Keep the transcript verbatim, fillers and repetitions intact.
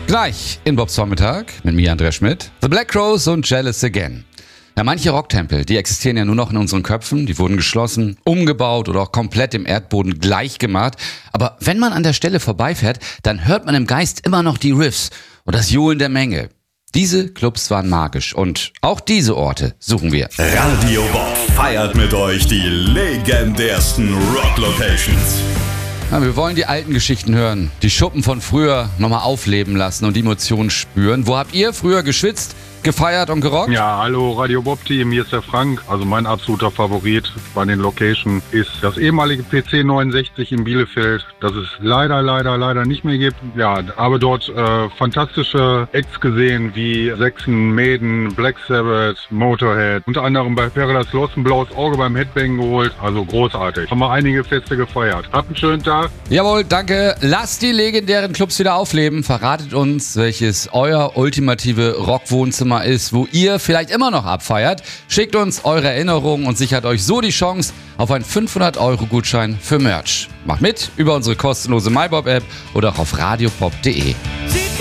Gleich in Bobs Vormittag mit mir, Andrea Schmidt, The Black Crowes und Jealous Again. Ja, manche Rocktempel, die existieren ja nur noch in unseren Köpfen, die wurden geschlossen, umgebaut oder auch komplett im Erdboden gleichgemacht. Aber wenn man an der Stelle vorbeifährt, dann hört man im Geist immer noch die Riffs und das Johlen der Menge. Diese Clubs waren magisch und auch diese Orte suchen wir. Radio Bob feiert mit euch die legendärsten Rock-Locations. Ja, wir wollen die alten Geschichten hören, die Schuppen von früher nochmal aufleben lassen und die Emotionen spüren. Wo habt ihr früher geschwitzt, gefeiert und gerockt? Ja, hallo Radio Bob Team, hier ist der Frank. Also mein absoluter Favorit bei den Locations ist das ehemalige P C neunundsechzig in Bielefeld, das es leider, leider, leider nicht mehr gibt. Ja, aber dort äh, fantastische Acts gesehen wie Saxon, Maiden, Black Sabbath, Motorhead. Unter anderem bei Paradise Lost ein blaues Auge beim Headbang geholt. Also großartig. Haben wir einige Feste gefeiert. Habt einen schönen Tag. Jawohl, danke. Lasst die legendären Clubs wieder aufleben. Verratet uns, welches euer ultimative Rockwohnzimmer ist, wo ihr vielleicht immer noch abfeiert. Schickt uns eure Erinnerungen und sichert euch so die Chance auf einen fünfhundert Euro Gutschein für Merch. Macht mit über unsere kostenlose MyBob-App oder auch auf radiopop punkt de.